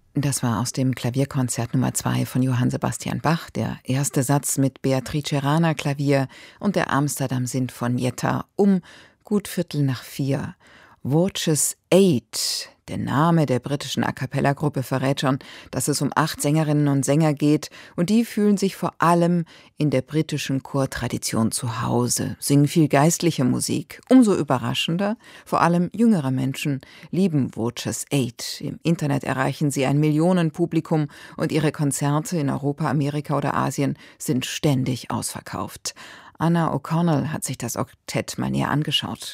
Das war aus dem Klavierkonzert Nummer 2 von Johann Sebastian Bach, der erste Satz mit Beatrice Rana Klavier und der Amsterdam Sinfonietta um gut 3:45. Voces 8, der Name der britischen A-cappella-Gruppe, verrät schon, dass es um 8 Sängerinnen und Sänger geht und die fühlen sich vor allem in der britischen Chortradition zu Hause, singen viel geistliche Musik. Umso überraschender, vor allem jüngere Menschen lieben Voces 8. Im Internet erreichen sie ein Millionenpublikum und ihre Konzerte in Europa, Amerika oder Asien sind ständig ausverkauft. Anna O'Connell hat sich das Oktett mal näher angeschaut.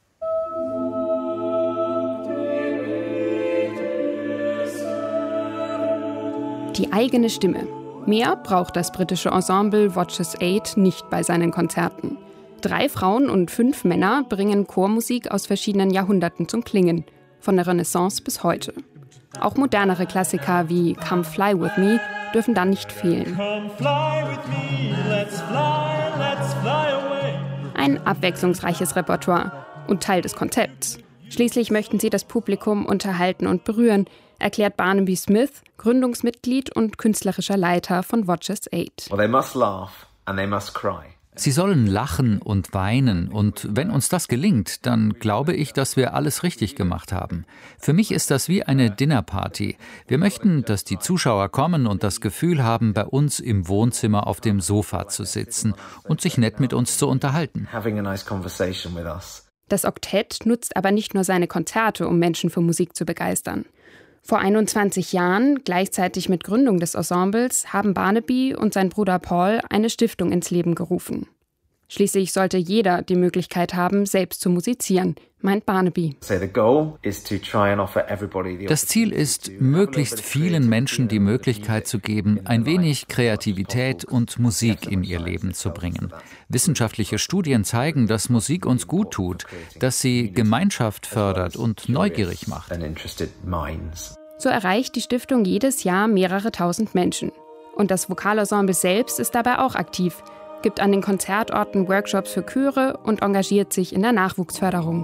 Die eigene Stimme. Mehr braucht das britische Ensemble Voces 8 nicht bei seinen Konzerten. 3 Frauen und 5 Männer bringen Chormusik aus verschiedenen Jahrhunderten zum Klingen, von der Renaissance bis heute. Auch modernere Klassiker wie Come Fly With Me dürfen dann nicht fehlen. Ein abwechslungsreiches Repertoire und Teil des Konzepts. Schließlich möchten sie das Publikum unterhalten und berühren, erklärt Barnaby Smith, Gründungsmitglied und künstlerischer Leiter von Voces 8. Sie sollen lachen und weinen, und wenn uns das gelingt, dann glaube ich, dass wir alles richtig gemacht haben. Für mich ist das wie eine Dinnerparty. Wir möchten, dass die Zuschauer kommen und das Gefühl haben, bei uns im Wohnzimmer auf dem Sofa zu sitzen und sich nett mit uns zu unterhalten. Das Oktett nutzt aber nicht nur seine Konzerte, um Menschen für Musik zu begeistern. Vor 21 Jahren, gleichzeitig mit Gründung des Ensembles, haben Barnaby und sein Bruder Paul eine Stiftung ins Leben gerufen. Schließlich sollte jeder die Möglichkeit haben, selbst zu musizieren, meint Barnaby. Das Ziel ist, möglichst vielen Menschen die Möglichkeit zu geben, ein wenig Kreativität und Musik in ihr Leben zu bringen. Wissenschaftliche Studien zeigen, dass Musik uns gut tut, dass sie Gemeinschaft fördert und neugierig macht. So erreicht die Stiftung jedes Jahr mehrere tausend Menschen. Und das Vokalensemble selbst ist dabei auch aktiv, gibt an den Konzertorten Workshops für Chöre und engagiert sich in der Nachwuchsförderung.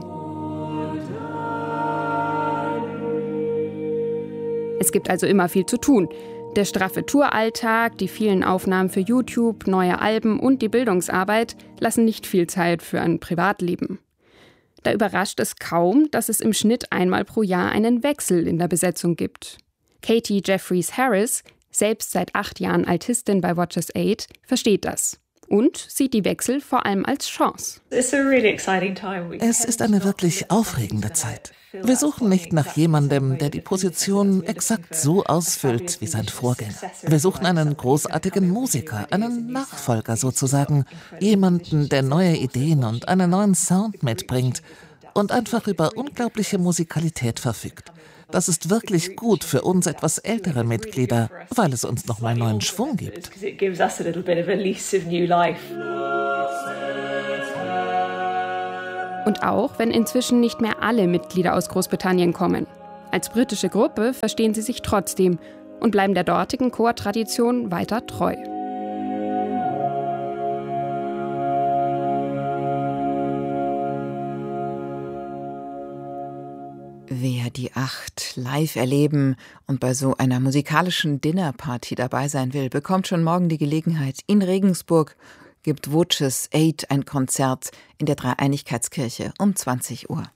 Es gibt also immer viel zu tun. Der straffe Touralltag, die vielen Aufnahmen für YouTube, neue Alben und die Bildungsarbeit lassen nicht viel Zeit für ein Privatleben. Da überrascht es kaum, dass es im Schnitt einmal pro Jahr einen Wechsel in der Besetzung gibt. Katie Jeffries Harris, selbst seit 8 Jahren Altistin bei Voces 8, versteht das. Und sieht die Wechsel vor allem als Chance. Es ist eine wirklich aufregende Zeit. Wir suchen nicht nach jemandem, der die Position exakt so ausfüllt wie sein Vorgänger. Wir suchen einen großartigen Musiker, einen Nachfolger sozusagen. Jemanden, der neue Ideen und einen neuen Sound mitbringt und einfach über unglaubliche Musikalität verfügt. Das ist wirklich gut für uns etwas ältere Mitglieder, weil es uns nochmal neuen Schwung gibt. Und auch, wenn inzwischen nicht mehr alle Mitglieder aus Großbritannien kommen. Als britische Gruppe verstehen sie sich trotzdem und bleiben der dortigen Chortradition weiter treu. Wer die 8 live erleben und bei so einer musikalischen Dinnerparty dabei sein will, bekommt schon morgen die Gelegenheit. In Regensburg gibt Voces 8 ein Konzert in der Dreieinigkeitskirche um 20 Uhr.